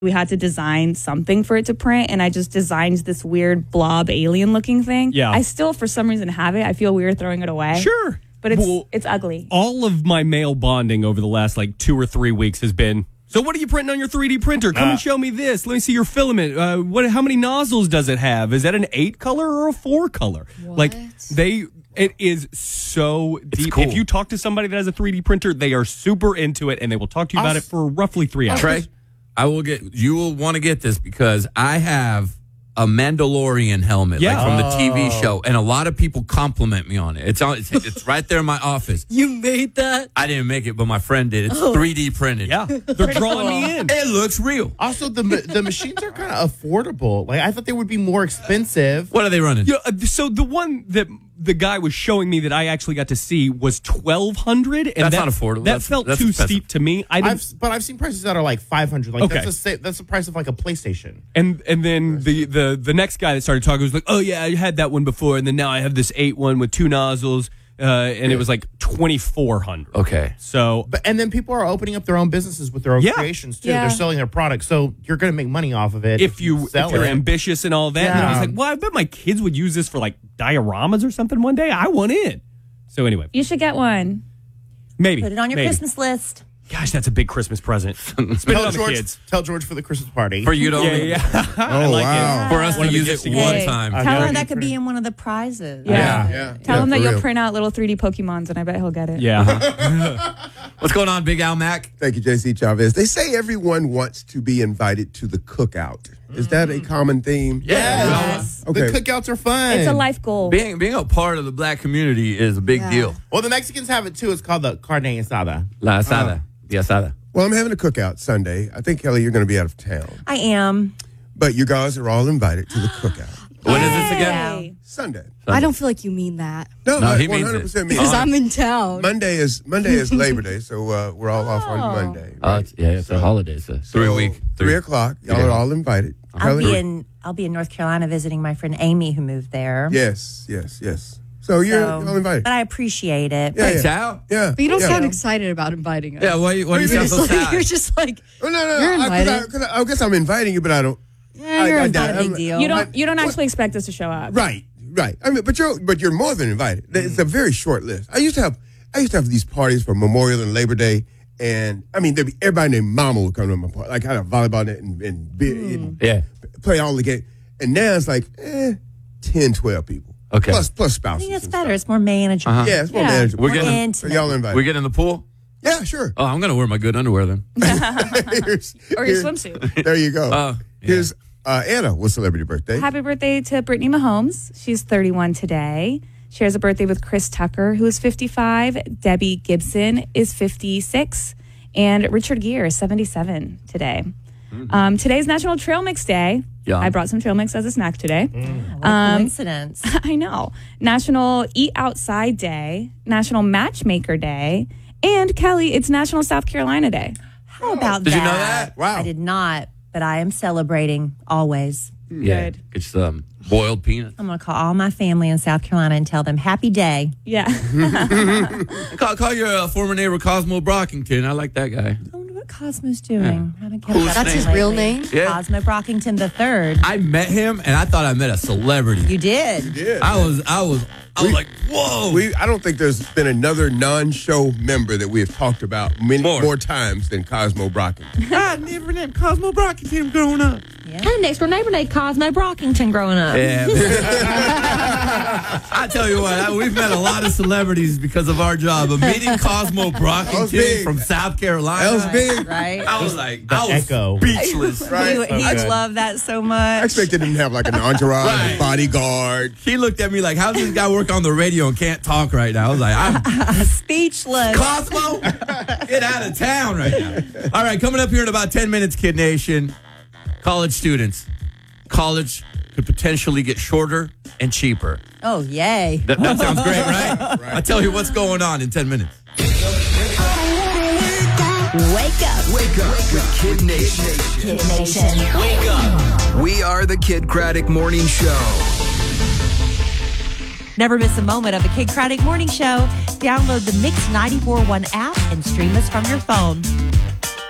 we had to design something for it to print, and I just designed this weird blob alien looking thing. Yeah. I still, for some reason, have it. I feel weird throwing it away. Sure. But it's ugly. All of my mail bonding over the last 2 or 3 weeks has been, so what are you printing on your 3D printer? Come and show me this. Let me see your filament. How many nozzles does it have? Is that an 8 color or a 4 color? What? It is so deep. cool. If you talk to somebody that has a 3D printer, they are super into it, and they will talk to you about it for roughly 3 hours. Trey, you will want to get this because I have a Mandalorian helmet from the TV show, and a lot of people compliment me on it. It's right there in my office. You made that? I didn't make it, but my friend did. It's 3D printed. Yeah, they're drawing me in. It looks real. Also, the machines are kind of affordable. I thought they would be more expensive. What are they running? Yeah, so the one that the guy was showing me that I actually got to see was $1,200, and That's not affordable. That felt that's too expensive. steep to me. But I've seen prices that are like $500. Okay. That's the price of a PlayStation. And then the next guy that started talking was like, oh yeah, I had that one before, and then now I have this 8 one with 2 nozzles, and it was like $2,400. Okay. So And then people are opening up their own businesses with their own creations too. Yeah. They're selling their products, so you're going to make money off of it if you're sell it. ambitious and all that, and I was like, well, I bet my kids would use this for dioramas or something one day. I want in. So anyway, You should get one. maybe Put it on your maybe. Christmas list. Gosh, that's a big Christmas present. Spend it on the kids. Tell George for the Christmas party. For you to Yeah. I like it. For us One to of the use gifts it to one give. time. Tell her that could be in one of the prizes. Yeah. Tell him that for you'll real. print out little 3D Pokemons, and I bet he'll get it. Yeah. What's going on, Big Al Mac? Thank you, JC Chavez. They say everyone wants to be invited to the cookout. Is that a common theme? Yes. Okay. The cookouts are fun. It's a life goal. Being a part of the black community is a big deal. Well, the Mexicans have it too. It's called the carne asada. La asada. The asada. Well, I'm having a cookout Sunday. I think, Kelly, you're going to be out of town. I am. But you guys are all invited to the cookout. When is this again? Hey. Sunday. I don't feel like you mean that. No, he means 100% it. mean Because it. I'm in town. Monday is Labor Day, so we're all off on Monday. It's a holiday. It's a 3 week. 3 o'clock. Y'all are all invited. I'll Kelly? be in North Carolina visiting my friend Amy who moved there. Yes. So you're all invited. But I appreciate it. Yeah, Thanks, yeah. Al. Yeah. But you don't yeah. sound excited about inviting us. Yeah, why do you You're sound just so like, sad? you're just like, Oh, no. You're invited. I guess I'm inviting you, but I don't. yeah, you're I not a big I'm- deal. You don't actually expect us to show up. Right. I mean, but you're more than invited. It's a very short list. I used to have these parties for Memorial and Labor Day, and I mean, everybody named Mama would come to my party. Like I had a volleyball net and play all the game. And now it's 10, 12 people. Okay. Plus I spouses. think it's and better. stuff. It's more manageable. Yeah, it's more Yeah. manageable. We're getting- So y'all invited. We get in the pool? Yeah, sure. Oh, I'm going to wear my good underwear then. Or your swimsuit. There you go. Yeah. Here's Anna with celebrity birthday. Happy birthday to Brittany Mahomes. She's 31 today. She has a birthday with Chris Tucker, who is 55. Debbie Gibson is 56. And Richard Gere is 77 today. Today's National Trail Mix Day. Yeah. I brought some trail mix as a snack today. What a coincidence. I know. National Eat Outside Day. National Matchmaker Day. And Kelly, it's National South Carolina Day. How about Did that? you know that? Wow. I did not, but I am celebrating always. Yeah. Good. Get some boiled peanuts. I'm going to call all my family in South Carolina and tell them happy day. Yeah. Call your former neighbor Cosmo Brockington. I like that guy. I wonder what Cosmo's doing. I haven't kept Coolest up That's name. his lately. real name? Yeah. Cosmo Brockington III. I met him and I thought I met a celebrity. You did. Yeah. I was like, whoa. I don't think there's been another non-show member that we have talked about more times than Cosmo Brocken. I never named Cosmo Brockington growing up. I had a next door neighbor named Cosmo Brockington growing up. Yeah. I tell you what, we've met a lot of celebrities because of our job. But meeting Cosmo was Brockington big. from South Carolina. That was big. Right? I was like, The I was echo. speechless. Right. He would love that so much. I expected him to have like an entourage, Right. a bodyguard. He looked at me like, how's this guy work on the radio and can't talk right now? I was like, I'm Speechless. Cosmo, get out of town right now. All right, coming up here in about 10 minutes, Kid Nation, college students. College could potentially get shorter and cheaper. Oh, yay. That sounds great, right? I tell you what's going on in 10 minutes. Wake up. Wake up with Kid Nation. Kid Nation. Wake up. We are the Kid Craddock Morning Show. Never miss a moment of a Kid Craddock Morning Show. Download the Mix 94.1 app and stream us from your phone.